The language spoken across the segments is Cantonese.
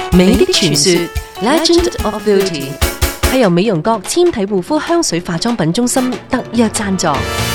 美的傳說 Legend of Beauty 係由美容閣纖體護膚香水化妝品中心特約贊助。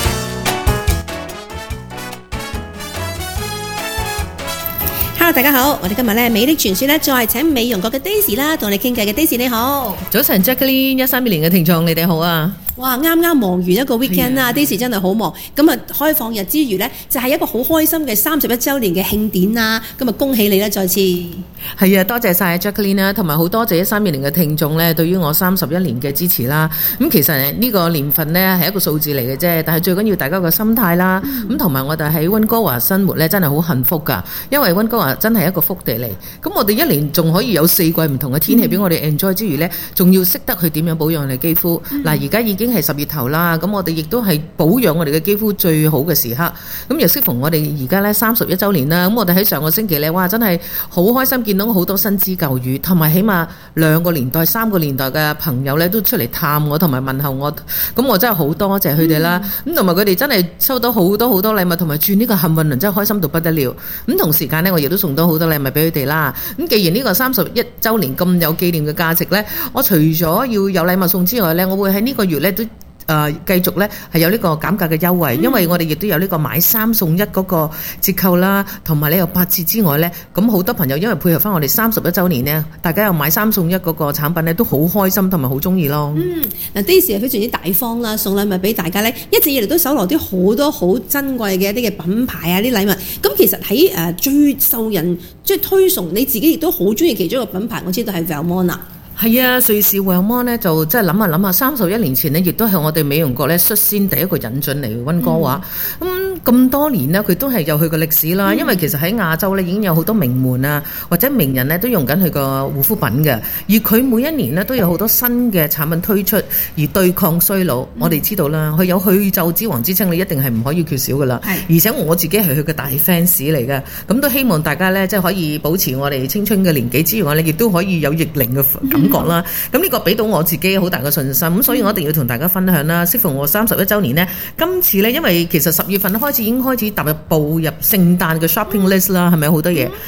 Hello， 大家好，我哋今日咧美的傳說咧再請美容閣嘅 Daisy 啦，同我哋傾偈嘅 Daisy 你好。 早晨 Jacqueline，13年嘅聽眾你哋好啊！ 哇，啱啱忙完一個 weekend 啦，Daisy 真係好忙。咁啊，開放日之餘呢，就係一個好開心嘅31週年嘅慶典啦。咁啊，恭喜你啦，再次。 係啊，多謝晒 Jacqueline 啦，同埋好多謝13年嘅聽眾咧，對於我31年嘅支持啦。咁其實呢個年份呢係一個數字嚟嘅啫，但係最緊要大家個心態啦。咁同埋我哋喺溫哥華生活咧，真係好幸福㗎，因為溫哥華真係一個福地嚟。咁我哋一年仲可以有4季唔同嘅天氣俾我哋 enjoy 之餘呢，仲要識得去點樣保養你肌膚。嗱，而家已經係10月頭啦，咁我哋亦都係保養我哋嘅肌膚最好嘅時刻。咁又適逢我哋而家呢31週年啦，咁我哋喺上個星期呢，哇，真係好開心見到好多新知舊語，同埋起碼2個年代、3個年代嘅朋友呢都出嚟探我同埋問候我，咁我真係好多謝佢哋啦。咁同埋佢哋真係收到好多禮物，同埋轉呢個幸運輪真係開心到不得了。咁同時間呢，我亦都送到好多禮物俾佢哋啦。咁既然呢個31週年咁有紀念嘅價值呢，我除咗要有禮物送之外呢，我會喺呢個月呢都繼續呢係有呢個減價嘅優惠，因為我哋亦都有呢個買3送1嗰個折扣啦，同埋呢有8折之外呢，咁好多朋友因為配合翻我哋31週年呢，大家有買3送1嗰個產品呢，都好開心同埋好中意咯。 嗱 Daisy 係非常之大方啦，送禮物俾大家呢，一直以嚟都搜羅啲好多好珍貴嘅一啲嘅品牌啊啲禮物。咁其實喺最受人即係推崇，你自己亦都好中意其中一個品牌，我知道係 Velmona。 係啊，瑞士 Velmona 呢就真係諗下31年前呢，亦都係我哋美容閣呢率先第一個引進嚟溫哥華。咁多年呢，佢都係有佢個歷史啦。因為其實喺亞洲呢，已經有好多名門啊或者名人呢都用緊佢個護膚品嘅，而佢每一年呢，都有好多新嘅產品推出，而對抗衰老。我哋知道啦，佢有去皺之王之稱，你一定係唔可以缺少噶啦。而且我自己係佢嘅大 fans 嚟嘅，咁都希望大家呢，即係可以保持我哋青春嘅年紀之餘，我哋亦都可以有逆齡嘅感覺啦。咁呢個俾到我自己好大嘅信心，咁所以我一定要同大家分享啦。適逢我31週年呢，今次呢，因為其實10月份開始已經開始步入聖誕嘅 shopping list 啦，係咪好多嘢？